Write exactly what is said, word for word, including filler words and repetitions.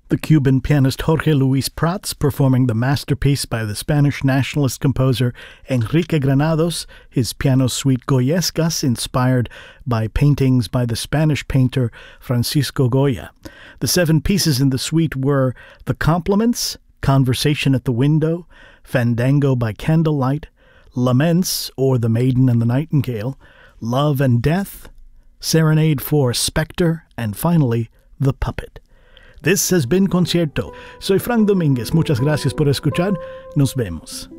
The Cuban pianist Jorge Luis Prats performing the masterpiece by the Spanish nationalist composer Enrique Granados, his piano suite Goyescas, inspired by paintings by the Spanish painter Francisco Goya. The seven pieces in the suite were The Compliments, Conversation at the Window, Fandango by Candlelight, Laments, or The Maiden and the Nightingale, Love and Death, Serenade for Spectre, and finally, The Puppet. This has been Concierto. Soy Frank Domínguez. Muchas gracias por escuchar. Nos vemos.